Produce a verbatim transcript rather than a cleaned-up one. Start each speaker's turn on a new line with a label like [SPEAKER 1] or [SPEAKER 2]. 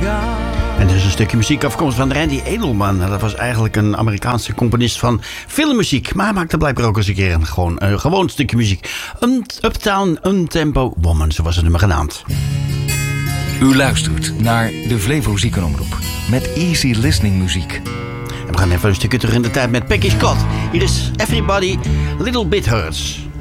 [SPEAKER 1] En dit is een stukje muziek afkomstig van Randy Edelman. Dat was eigenlijk een Amerikaanse componist van filmmuziek. Maar hij maakte blijkbaar ook eens een keer een gewoon, uh, gewoon stukje muziek. Een Uptown Untempo Woman, zo was het nummer genaamd.
[SPEAKER 2] U luistert naar de Flevo Ziekenomroep met easy listening muziek.
[SPEAKER 1] En we gaan even een stukje terug in de tijd met Peggy Scott. Hier is Everybody Little Bit Hurts.